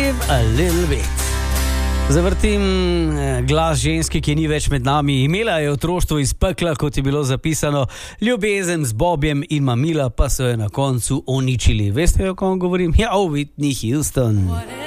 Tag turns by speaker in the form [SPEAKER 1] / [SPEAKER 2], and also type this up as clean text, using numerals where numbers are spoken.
[SPEAKER 1] Live a little bit. Zavrtim glas ženske, ki ni več med nami. Imela je otroštvo iz pekla, kot je bilo zapisano, ljubezen z Bobjem in mamila pa so jo na koncu uničili. Veste, o kom govorim? Ja, o Whitney Houston.